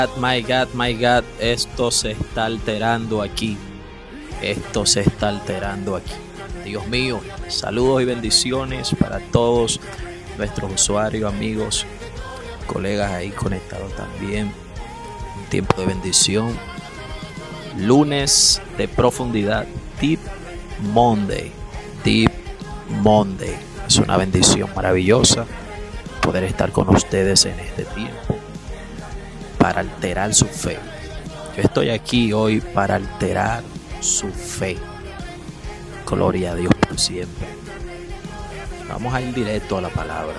My God, esto se está alterando aquí. Esto se está alterando aquí. Dios mío, saludos y bendiciones para todos nuestros usuarios, amigos, colegas ahí conectados también. Un tiempo de bendición. Lunes de profundidad. Deep Monday. Deep Monday. Es una bendición maravillosa poder estar con ustedes en este tiempo para alterar su fe. Yo estoy aquí hoy para alterar su fe. Gloria a Dios por siempre. Vamos a ir directo a la palabra.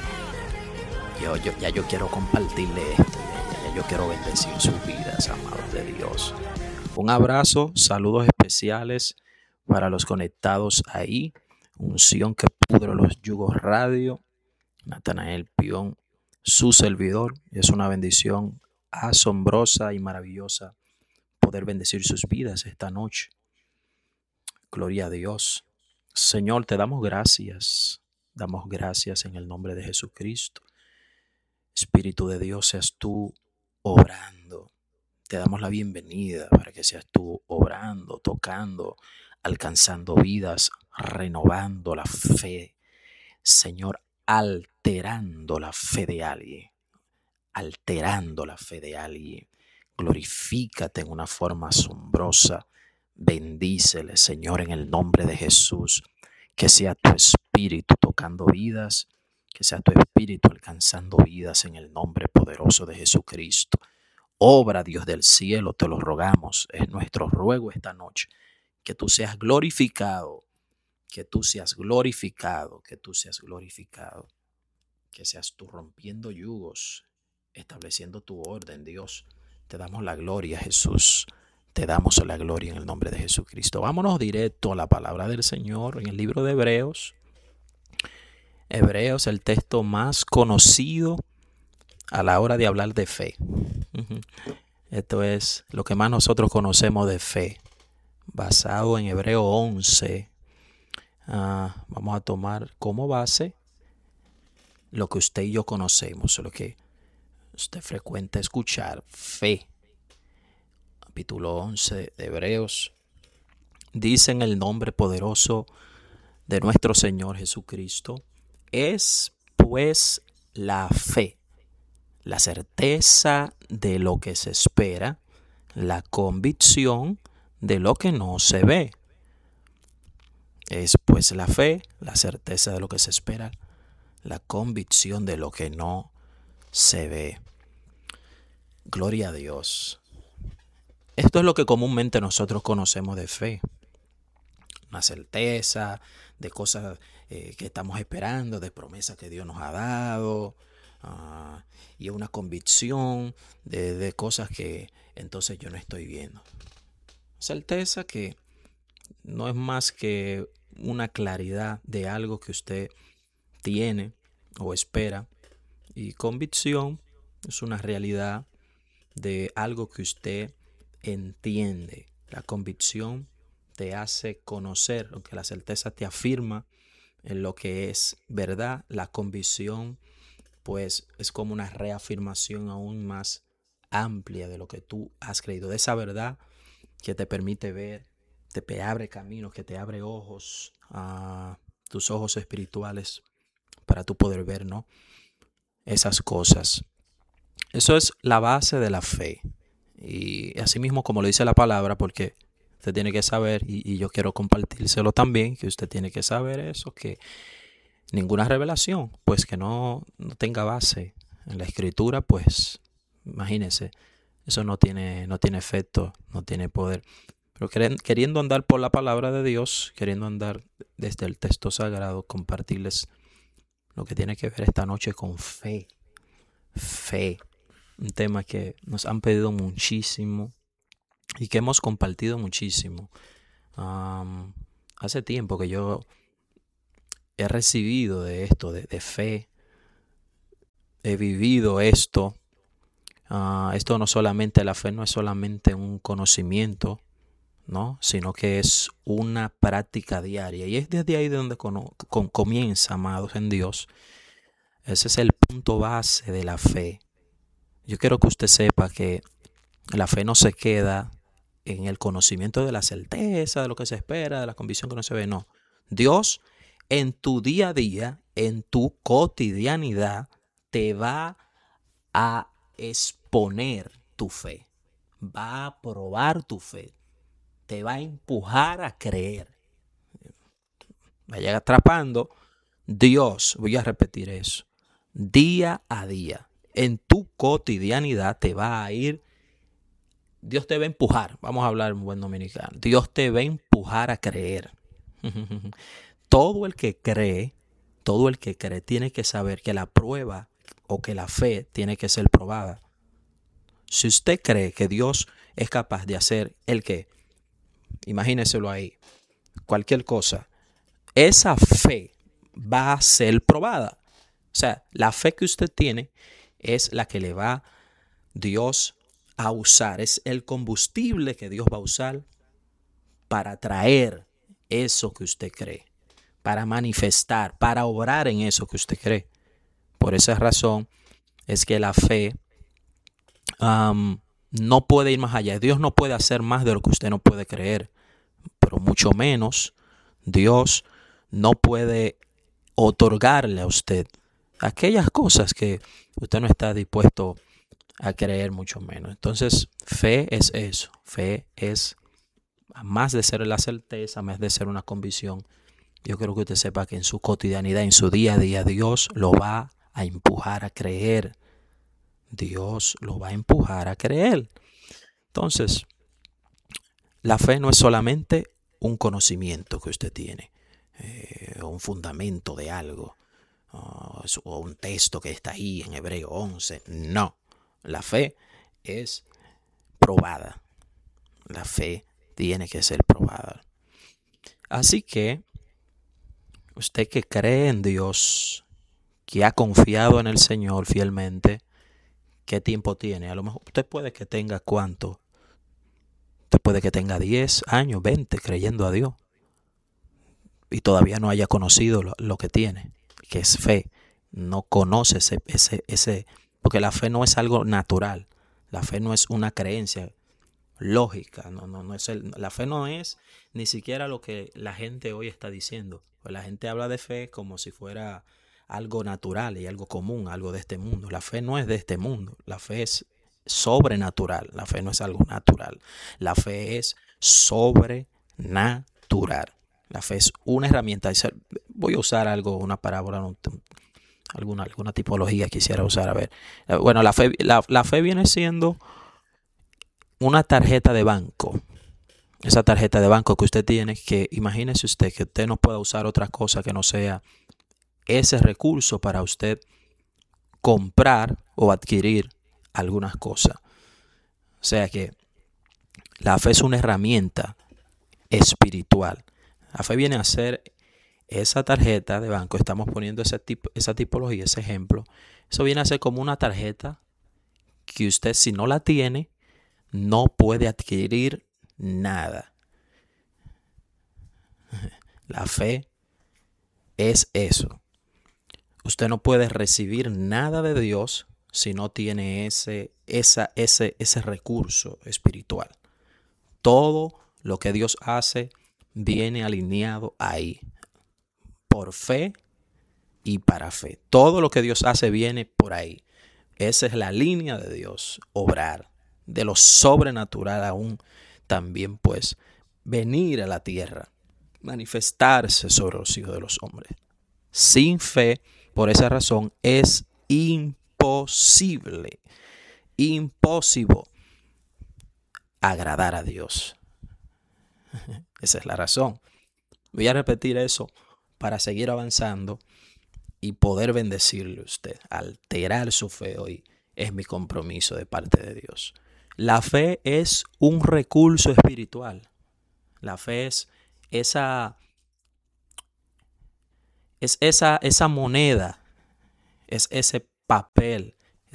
Yo quiero compartirle esto. Yo quiero bendecir sus vidas, amados de Dios. Un abrazo, saludos especiales para los conectados ahí. Unción que pudre los yugos radio. Natanael Pion, su servidor. Es una bendición asombrosa y maravillosa poder bendecir sus vidas esta noche. Gloria a Dios. Señor, te damos gracias. Damos gracias en el nombre de Jesucristo. Espíritu de Dios, seas tú obrando. Te damos la bienvenida para que seas tú obrando, tocando, alcanzando vidas, renovando la fe. Señor, alterando la fe de alguien. Alterando la fe de alguien. Glorifícate en una forma asombrosa. Bendícele, Señor, en el nombre de Jesús. Que sea tu espíritu tocando vidas. Que sea tu espíritu alcanzando vidas en el nombre poderoso de Jesucristo. Obra, Dios del cielo, te lo rogamos. Es nuestro ruego esta noche. Que tú seas glorificado. Que tú seas glorificado. Que tú seas glorificado. Que seas tú rompiendo yugos. Estableciendo tu orden, Dios. Te damos la gloria, Jesús. Te damos la gloria en el nombre de Jesucristo. Vámonos directo a la palabra del Señor en el libro de Hebreos. Hebreos, el texto más conocido a la hora de hablar de fe. Esto es lo que más nosotros conocemos de fe. Basado en Hebreo 11. Vamos a tomar como base lo que usted y yo conocemos, lo que usted frecuenta escuchar, fe. Capítulo 11 de Hebreos. Dice en el nombre poderoso de nuestro Señor Jesucristo: es pues la fe, la certeza de lo que se espera, la convicción de lo que no se ve. Es pues la fe, la certeza de lo que se espera, la convicción de lo que no se ve. Gloria a Dios. Esto es lo que comúnmente nosotros conocemos de fe. Una certeza de cosas que estamos esperando, de promesas que Dios nos ha dado, y una convicción de cosas que entonces yo no estoy viendo. Certeza que no es más que una claridad de algo que usted tiene o espera. Y convicción es una realidad de algo que usted entiende. La convicción te hace conocer lo que la certeza te afirma en lo que es verdad. La convicción pues es como una reafirmación aún más amplia de lo que tú has creído, de esa verdad que te permite ver, te abre caminos, que te abre ojos, tus ojos espirituales para tú poder ver, ¿no?, esas cosas. Eso es la base de la fe. Y así mismo como lo dice la palabra, porque usted tiene que saber, y yo quiero compartírselo también, que usted tiene que saber eso, que ninguna revelación, pues que no tenga base en la escritura, pues imagínense, eso no tiene efecto, no tiene poder. Pero queriendo andar por la palabra de Dios, queriendo andar desde el texto sagrado, compartirles lo que tiene que ver esta noche con fe. Fe. Un tema que nos han pedido muchísimo y que hemos compartido muchísimo. Hace tiempo que yo he recibido de esto, de fe. He vivido esto. Esto no solamente, la fe no es solamente un conocimiento, ¿no?, sino que es una práctica diaria. Y es desde ahí de donde comienza, amados en Dios. Ese es el punto base de la fe. yo quiero que usted sepa que la fe no se queda en el conocimiento de la certeza, de lo que se espera, de la convicción que no se ve. No. Dios en tu día a día, en tu cotidianidad, te va a exponer tu fe. Va a probar tu fe. Te va a empujar a creer. Vaya atrapando. Dios, voy a repetir eso, día a día, en tu cotidianidad te va a ir, Dios te va a empujar, vamos a hablar en buen dominicano, Dios te va a empujar a creer. Todo el que cree tiene que saber que la prueba o que la fe tiene que ser probada. Si usted cree que Dios es capaz de hacer el que, imagíneselo ahí, cualquier cosa, esa fe va a ser probada. O sea, la fe que usted tiene es la que le va Dios a usar. Es el combustible que Dios va a usar para traer eso que usted cree, para manifestar, para obrar en eso que usted cree. Por esa razón es que la fe no puede ir más allá. Dios no puede hacer más de lo que usted no puede creer, pero mucho menos Dios no puede otorgarle a usted aquellas cosas que usted no está dispuesto a creer, mucho menos. Entonces, fe es eso. Fe es, más de ser la certeza, más de ser una convicción, yo quiero que usted sepa que en su cotidianidad, en su día a día, Dios lo va a empujar a creer. Dios lo va a empujar a creer. Entonces, la fe no es solamente un conocimiento que usted tiene, un fundamento de algo, o un texto que está ahí en Hebreo 11. No, la fe es probada. La fe tiene que ser probada. Así que usted que cree en Dios, que ha confiado en el Señor fielmente, ¿qué tiempo tiene? A lo mejor usted puede que tenga ¿cuánto? Usted puede que tenga 10 años, 20 creyendo a Dios y todavía no haya conocido lo que tiene, que es fe. No conoce ese, porque la fe no es algo natural. La fe no es una creencia lógica. No es la fe no es ni siquiera lo que la gente hoy está diciendo. Pues la gente habla de fe como si fuera algo natural y algo común, algo de este mundo. La fe no es de este mundo. La fe es sobrenatural. La fe no es algo natural. La fe es sobrenatural. La fe es una herramienta. Voy a usar algo, una parábola, alguna tipología quisiera usar. A ver, bueno, la fe viene siendo una tarjeta de banco. Esa tarjeta de banco que usted tiene, que imagínese usted que usted no pueda usar otra cosa que no sea ese recurso para usted comprar o adquirir algunas cosas. O sea que la fe es una herramienta espiritual. La fe viene a ser esa tarjeta de banco. Estamos poniendo esa tipología, ese ejemplo. Eso viene a ser como una tarjeta que usted, si no la tiene, no puede adquirir nada. La fe es eso. Usted no puede recibir nada de Dios si no tiene ese recurso espiritual. Todo lo que Dios hace viene alineado ahí, por fe y para fe. Todo lo que Dios hace viene por ahí. Esa es la línea de Dios, obrar, de lo sobrenatural aún también, pues, venir a la tierra, manifestarse sobre los hijos de los hombres. Sin fe, por esa razón, es imposible agradar a Dios. Esa es la razón. Voy a repetir eso para seguir avanzando y poder bendecirle a usted. Alterar su fe hoy es mi compromiso de parte de Dios. La fe es un recurso espiritual. La fe es esa moneda, es ese papel,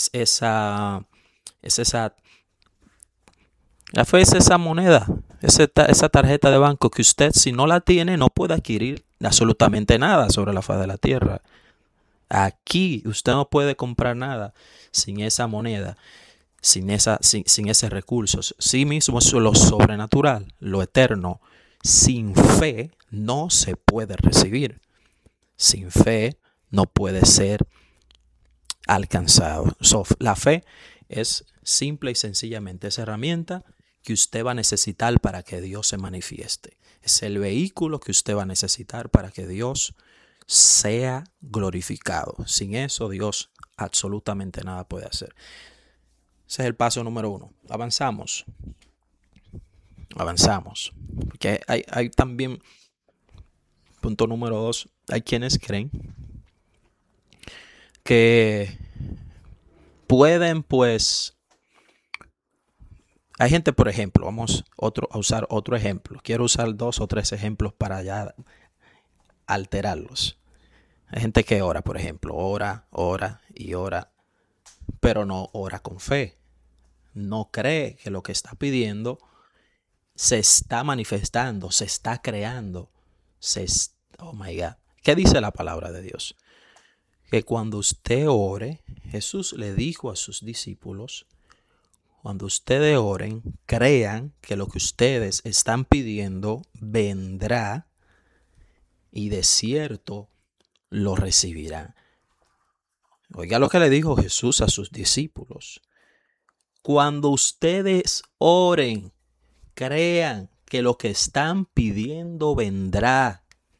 la fe es esa moneda, esa tarjeta de banco que usted, si no la tiene, no puede adquirir absolutamente nada sobre la faz de la tierra. Aquí usted no puede comprar nada sin esa moneda. sin ese recurso. Sí mismo es lo sobrenatural, lo eterno. Sin fe no se puede recibir. Sin fe no puede ser alcanzado. La fe es simple y sencillamente esa herramienta que usted va a necesitar para que Dios se manifieste. Es el vehículo que usted va a necesitar para que Dios sea glorificado. Sin eso Dios absolutamente nada puede hacer. Ese es el paso número 1. Avanzamos. Porque hay también, punto número 2, hay quienes creen que pueden, pues, hay gente, por ejemplo, vamos a usar otro ejemplo. Quiero usar 2 o 3 ejemplos para ya alterarlos. Hay gente que ora, por ejemplo, ora, pero no ora con fe. No cree que lo que está pidiendo se está manifestando, se está creando. Oh my God. ¿Qué dice la palabra de Dios? Que cuando usted ore, Jesús le dijo a sus discípulos, cuando ustedes oren, crean que lo que ustedes están pidiendo vendrá y de cierto lo recibirán. Oiga lo que le dijo Jesús a sus discípulos. Cuando ustedes oren, crean que lo que están pidiendo vendrá.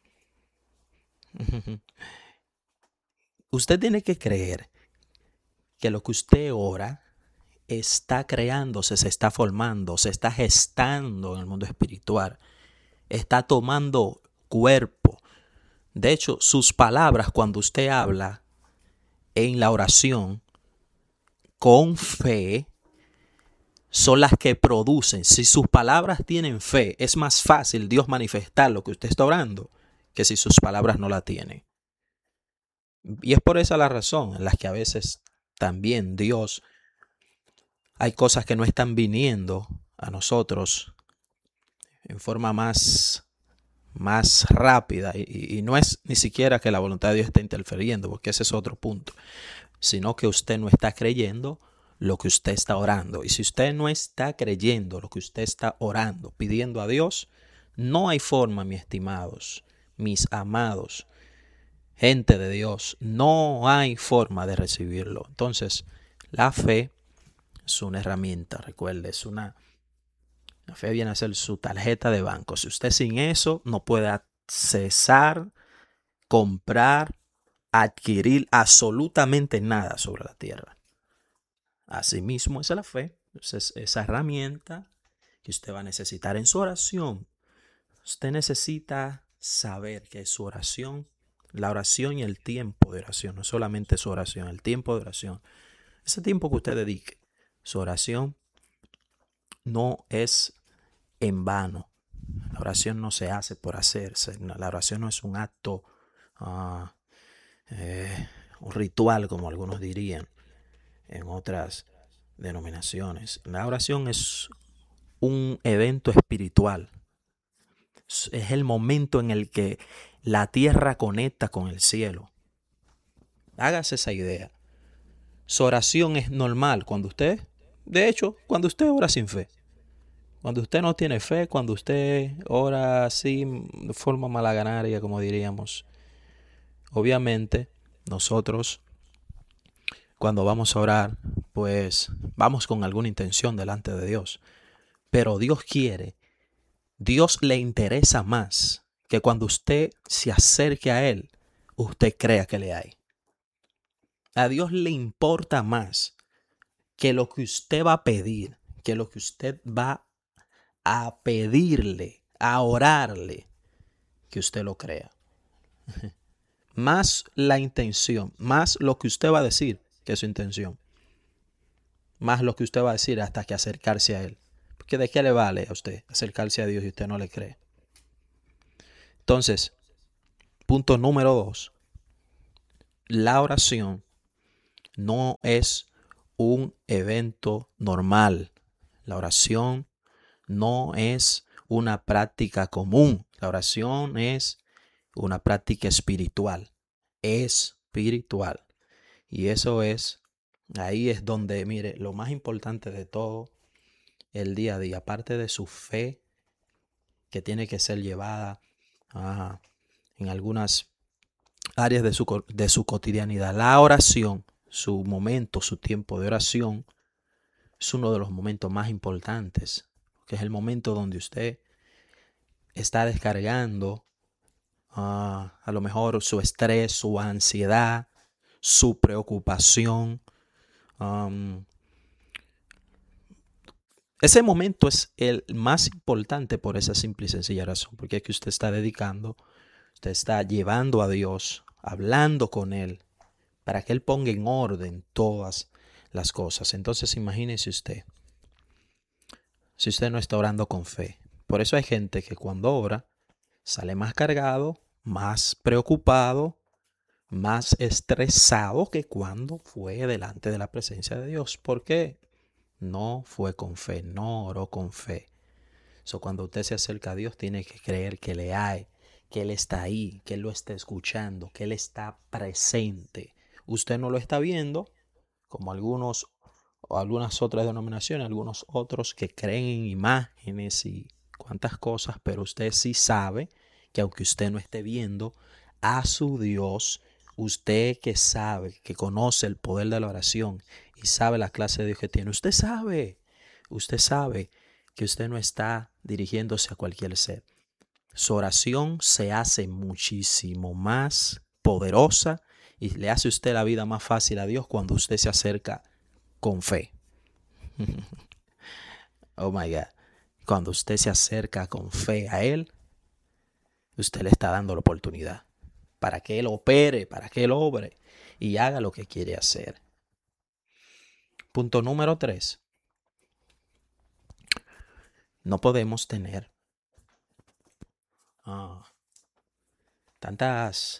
Usted tiene que creer que lo que usted ora está creándose, se está formando, se está gestando en el mundo espiritual. Está tomando cuerpo. De hecho, sus palabras cuando usted habla en la oración con fe son las que producen. Si sus palabras tienen fe, es más fácil Dios manifestar lo que usted está orando que si sus palabras no la tienen. Y es por esa la razón en la que a veces también Dios, hay cosas que no están viniendo a nosotros en forma más rápida y no es ni siquiera que la voluntad de Dios esté interfiriendo, porque ese es otro punto, sino que usted no está creyendo lo que usted está orando. Y si usted no está creyendo lo que usted está orando, pidiendo a Dios, no hay forma, mis estimados, mis amados, gente de Dios, no hay forma de recibirlo. Entonces, la fe es una herramienta, recuerde, la fe viene a ser su tarjeta de banco. Si usted sin eso no puede accesar, comprar, adquirir absolutamente nada sobre la tierra. Asimismo es la fe. Es esa herramienta que usted va a necesitar en su oración. Usted necesita saber que su oración, la oración y el tiempo de oración, no solamente su oración, el tiempo de oración, ese tiempo que usted dedique, su oración no es en vano. La oración no se hace por hacerse. La oración no es un acto, un ritual, como algunos dirían en otras denominaciones. La oración es un evento espiritual. Es el momento en el que la tierra conecta con el cielo. Hágase esa idea. Su oración es normal cuando usted ora sin fe. Cuando usted no tiene fe, cuando usted ora así de forma malaganaria, como diríamos. Obviamente, nosotros cuando vamos a orar, pues vamos con alguna intención delante de Dios. Pero Dios le interesa más que cuando usted se acerque a Él, usted crea que le hay. A Dios le importa más que lo que usted va a pedir, que lo que usted va a pedirle, a orarle, que usted lo crea. Más la intención, más lo que usted va a decir que su intención. Más lo que usted va a decir hasta que acercarse a Él. Porque ¿de qué le vale a usted acercarse a Dios si usted no le cree? Entonces, punto número 2. La oración no es un evento normal. La oración no es una práctica común. La oración es una práctica espiritual. Espiritual. Y eso es Ahí es donde, mire, lo más importante de todo el día a día, aparte de su fe, que tiene que ser llevada en algunas áreas de su cotidianidad, la oración, su momento, su tiempo de oración, es uno de los momentos más importantes, que es el momento donde usted está descargando a lo mejor su estrés, su ansiedad, su preocupación. Ese momento es el más importante por esa simple y sencilla razón, porque es que usted está dedicando, usted está llevando a Dios, hablando con Él, para que Él ponga en orden todas las cosas. Entonces imagínese usted, si usted no está orando con fe. Por eso hay gente que cuando ora sale más cargado, más preocupado, más estresado que cuando fue delante de la presencia de Dios. ¿Por qué? No fue con fe, no oró con fe. Cuando usted se acerca a Dios, tiene que creer que le hay, que Él está ahí, que Él lo está escuchando, que Él está presente. Usted no lo está viendo, como algunos o algunas otras denominaciones, algunos otros que creen en imágenes y cuantas cosas, pero usted sí sabe que aunque usted no esté viendo a su Dios, usted que sabe, que conoce el poder de la oración y sabe la clase de Dios que tiene, usted sabe que usted no está dirigiéndose a cualquier ser. Su oración se hace muchísimo más poderosa y le hace usted la vida más fácil a Dios cuando usted se acerca con fe. Oh my God. Cuando usted se acerca con fe a Él, usted le está dando la oportunidad para que Él opere, para que Él obre y haga lo que quiere hacer. Punto número 3. No podemos tener tantas,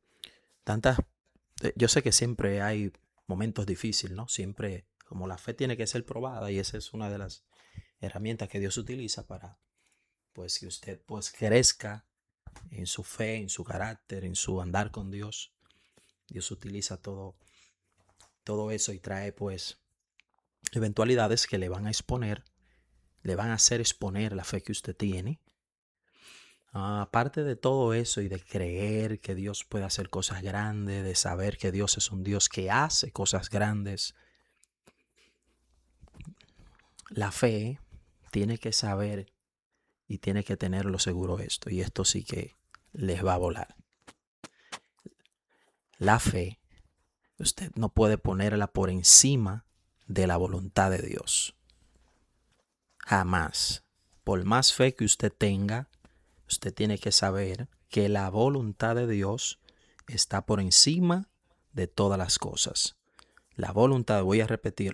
yo sé que siempre hay momentos difíciles, ¿no? Siempre, como la fe tiene que ser probada y esa es una de las herramientas que Dios utiliza para, pues, que usted, pues, crezca en su fe, en su carácter, en su andar con Dios. Dios utiliza todo eso y trae, pues, eventualidades que le van a exponer, le van a hacer exponer la fe que usted tiene. Aparte de todo eso y de creer que Dios puede hacer cosas grandes, de saber que Dios es un Dios que hace cosas grandes, la fe tiene que saber y tiene que tenerlo seguro esto, y esto sí que les va a volar. La fe, usted no puede ponerla por encima de la voluntad de Dios. Jamás. Por más fe que usted tenga, usted tiene que saber que la voluntad de Dios está por encima de todas las cosas. La voluntad, voy a repetir,